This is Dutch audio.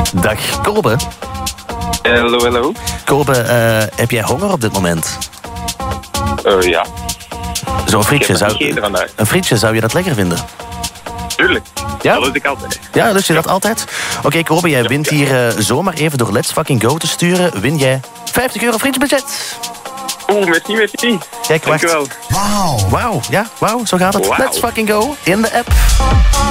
Dag, Kobe. Hallo, hallo. Kobe, heb jij honger op dit moment? Ja. Zo'n frietje, een frietje, zou je dat lekker vinden? Tuurlijk. Ja? Dat lust ik altijd. Ja, lust je dat altijd? Oké, Kobe, jij wint hier zomaar even door Let's Fucking Go te sturen. Win jij €50 frietjesbudget. Merci. Kijk, wacht. Dankjewel. Wauw, ja, zo gaat het. Wauw. Let's Fucking Go in de app.